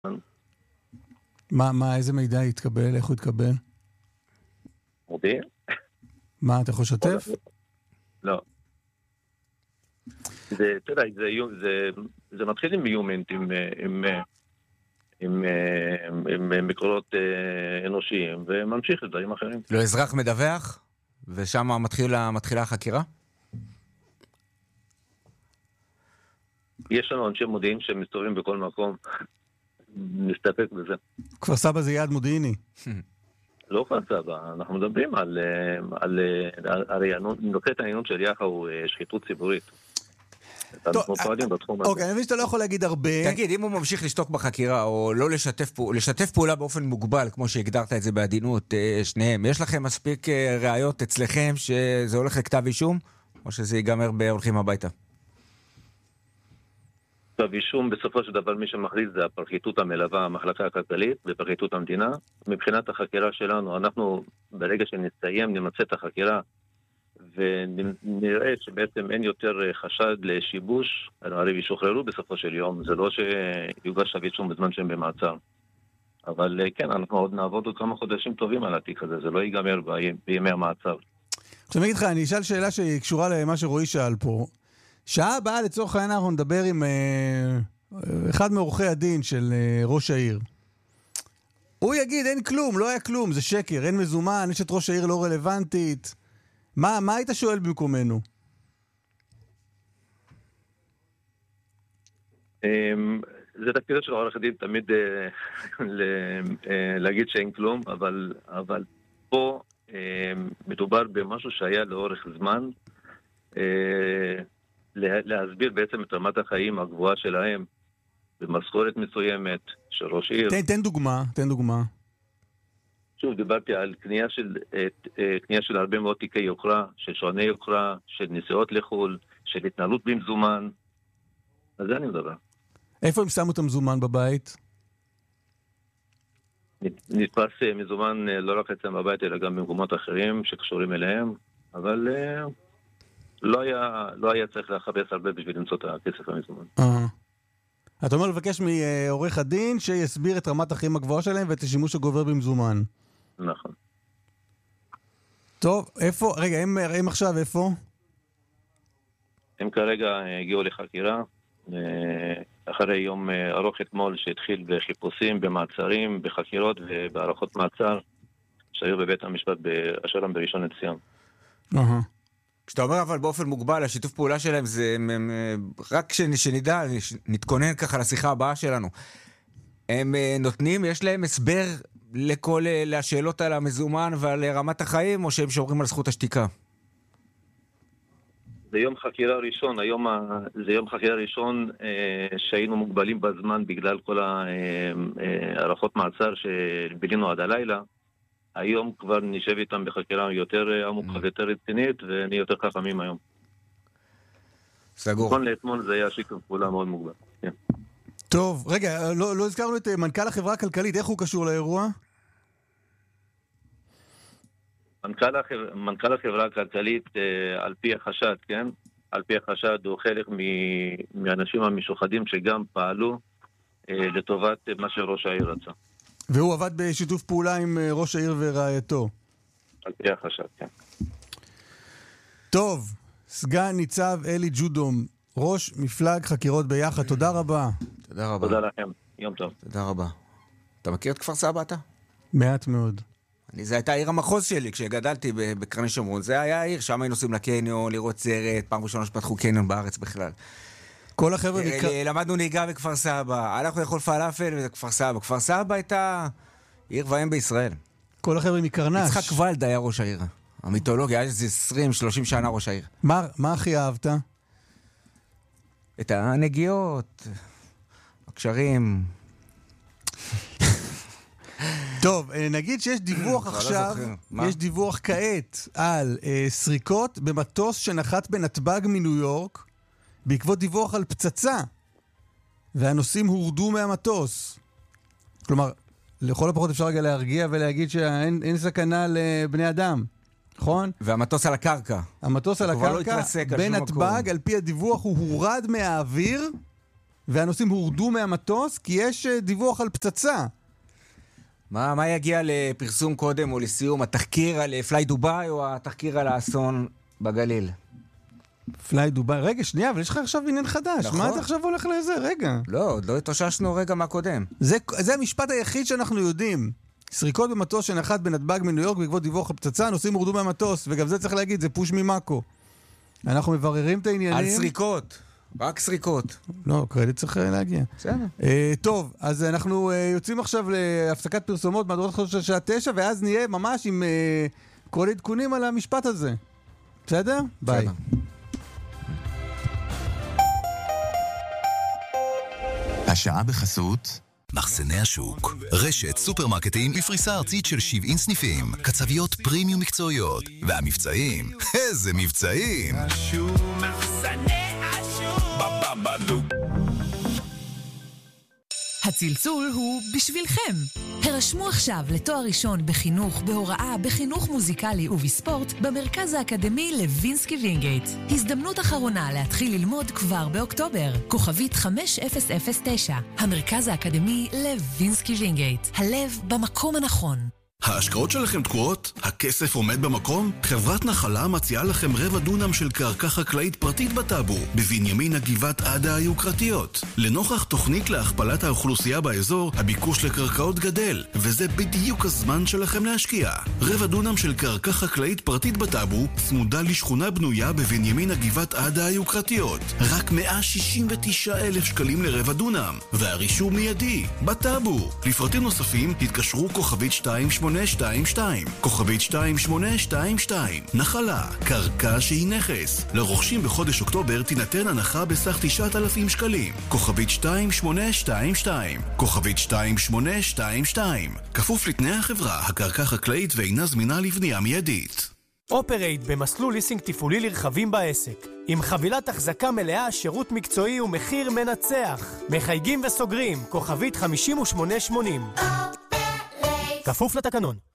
איזה מידע יתקבל? איך הוא יתקבל? מודיעין? מה, אתה יכול לשתף? לא. זה מתחיל עם איומנט, עם מקורות אנושיים, וממשיך לדברים אחרים. לא אזרח מדווח? ושם מתחילה החקירה? יש לנו אנשי מודיעין שמסתובבים בכל מקום. נסתפק בזה. כפר סבא זה יעד מודיעיני. לא כפר סבא, אנחנו מדברים הרי נוקט העניין של יח"א הוא שחיתות ציבורית. אוקיי, אני מבין שאתה לא יכול להגיד הרבה. תגיד, אם הוא ממשיך לשתוק בחקירה, או לא לשתף פעולה באופן מוגבל, כמו שהגדרת את זה בעדינות, שניהם, יש לכם מספיק ראיות אצלכם שזה הולך לכתב אישום, או שזה ייגמר בהולכים הביתה? כתב אישום, בסופו של דבר מי שמחליט זה הפרקליטות המלווה, המחלקה הכלכלית בפרקליטות המדינה. מבחינת החקירה שלנו, אנחנו ברגע שנסיים נמצא את החקירה, ונראה שבעצם אין יותר חשד לשיבוש, הרי ישוחררו בסופו של יום, זה לא שיוגש כתב אישום בזמן שהם במעצר. אבל כן, אנחנו עוד נעבוד עוד כמה חודשים טובים על התיק הזה, זה לא ייגמר בימי המעצר. עכשיו אני אגיד לך, אני אשאל שאלה שהיא קשורה למה שרועי שאל פה. שעה הבאה לצורך העניין אנחנו נדבר עם אחד מעורכי הדין של ראש העיר. הוא יגיד, אין כלום, לא היה כלום, זה שקר, אין מזומן, יש את ראש העיר לא רלוונטית. מה היית שואל במקומנו? זה תפקידו של עורך הדין תמיד להגיד שאין כלום, אבל פה מדובר במשהו שהיה לאורך זמן, להסביר בעצם את רמת החיים הגבוהה שלהם במשכורת מסוימת של ראש עיר. תן דוגמה. שוב, דיברתי על קנייה של הרבה מאוד תיקי יוקרה, של שעוני יוקרה, של נסיעות לחול, של התנהלות במזומן. על זה אני מדבר. איפה הם שמו את המזומן בבית? נתפס מזומן לא רק אצלם בבית, אלא גם במקומות אחרים שקשורים אליהם, אבל לא היה צריך לחפש הרבה בשביל למצוא את הכסף המזומן. אתה אומר לבקש מעורך הדין שיסביר את רמת החיים הגבוהה שלהם ואת השימוש הגובר במזומן. נכון. טוב, איפה? רגע, הם עכשיו איפה? הם כרגע הגיעו לחקירה, אחרי יום ארוך אתמול שהתחיל בחיפושים, במעצרים, בחקירות ובהערכות מעצר, שהיו בבית המשפט השלום בראשון לציון. כשאתה אומר אבל באופן מוגבל, השיתוף פעולה שלהם זה רק שנדע, נתכונן ככה לשיחה הבאה שלנו. הם נותנים, יש להם הסבר לכל השאלות על המזומן ועל רמת החיים, או שהם שומרים על זכות השתיקה? זה יום חקירה ראשון, זה יום חקירה ראשון שהיינו מוגבלים בזמן בגלל כל הערכות מעצר שבילינו עד הלילה. היום כבר נשב איתם בחקירה יותר עמוקה ויותר רצינית, ואני יותר חכמים היום. סגור. נכון לאתמול זה היה שיתוף פעולה מאוד מוגבל. טוב, רגע, לא הזכרנו את מנכ"ל החברה הכלכלית, איך הוא קשור לאירוע? מנכ"ל החברה הכלכלית, על פי החשד, כן? על פי החשד הוא חלק מהאנשים המשוחדים שגם פעלו לטובת מה שראש העיר רצה. והוא עבד בשיתוף פעולה עם ראש העיר ורעייתו. על פי החשד, כן. טוב, סגן ניצב אלי ג'ודום, ראש מפלג חקירות ביחד, תודה רבה. תודה רבה. תודה לכם, יום טוב. תודה רבה. אתה מכיר את כפר סבא אתה? מעט מאוד. זה הייתה עיר המחוז שלי כשגדלתי בקרני שומרון. זה היה העיר, שם היינו נוסעים לקניון, לראות סרט, פעם ראשונה שפתחו קניון בארץ בכלל. כל החבר'ה למדנו נהיגה בכפר סבא, הלכנו לאכול פלאפל בכפר סבא. כפר סבא הייתה עיר ואם בישראל. כל החבר'ה מקרנש. יצחק ולד היה ראש העיר. המיתולוגיה, היה איזה 20-30 שנה ראש העיר. מה הכי אהבת? את הנגיעות, הקשרים. טוב, נגיד שיש דיווח עכשיו, יש דיווח כעת על סריקות במטוס שנחת בנתב"ג מניו יורק, בעקבות דיווח על פצצה, והנוסעים הורדו מהמטוס. כלומר, לכל הפחות אפשר רגע להרגיע ולהגיד שאין סכנה לבני אדם, נכון? והמטוס על הקרקע. המטוס על הקרקע, בנתב"ג, על פי הדיווח הוא הורד מהאוויר, והנוסעים הורדו מהמטוס כי יש דיווח על פצצה. מה יגיע לפרסום קודם או לסיום? התחקיר על פליי דוביי או התחקיר על האסון בגליל? פליי דוביי, רגע, שנייה, אבל יש לך עכשיו עניין חדש. נכון. מה אתה עכשיו הולך לזה? רגע. לא, עוד לא התאוששנו רגע מהקודם. זה המשפט היחיד שאנחנו יודעים. סריקות במטוס שנחת בנתב"ג מניו יורק בעקבות דיווח הפצצה, נוסעים הורדו מהמטוס, וגם זה צריך להגיד, זה פוש ממאקו. אנחנו מבררים את העניינים. על סריקות. רק סריקות. לא, קרדיט צריך להגיע. בסדר. טוב, אז אנחנו יוצאים עכשיו להפסקת פרסומות מהדורות חדשות של שעה 9, ואז נהיה ממש עם כל עדכונים על המשפט הזה. בסדר? ביי. השעה בחסות מחסני השוק, רשת סופרמרקטים בפריסה ארצית של 70 סניפים, קצביות פרימיום מקצועיות, והמבצעים, איזה מבצעים! מחסני השוק, בבבדוק. הצלצול הוא בשבילכם. הרשמו עכשיו לתואר ראשון בחינוך, בהוראה, בחינוך מוזיקלי ובספורט במרכז האקדמי לוינסקי וינגייט. הזדמנות אחרונה להתחיל ללמוד כבר באוקטובר. כוכבית 5009. המרכז האקדמי לוינסקי וינגייט. הלב במקום הנכון. ההשקעות שלכם תקועות? הכסף עומד במקום? חברת נחלה מציעה לכם 1/4 דונם של קרקע חקלאית פרטית בטאבו, בבנימין הגבעת עדה היוקרתיות. לנוכח תוכנית להכפלת האוכלוסייה באזור, הביקוש לקרקעות גדל, וזה בדיוק הזמן שלכם להשקיע. 1/4 דונם של קרקע חקלאית פרטית בטאבו, צמודה לשכונה בנויה בבנימין הגבעת עדה היוקרתיות. רק 169,000 שקלים ל1/4 דונם, והרישום מיידי, בטאבו. לפרטים נוספים, התקשרו כוכבית 2822, כוכבית 2822. נחלה, קרקע שהיא נכס. לרוכשים בחודש אוקטובר תינתן הנחה בסך 9,000 שקלים. כוכבית 2822, כוכבית 2822. כפוף לתנאי החברה, הקרקע חקלאית ואינה זמינה לבנייה מיידית. אופרייט במסלול ליסינג תפעולי לרכבים בעסק. עם חבילת החזקה מלאה, שירות מקצועי ומחיר מנצח. מחייגים וסוגרים, כוכבית 5880. כפוף לתקנון.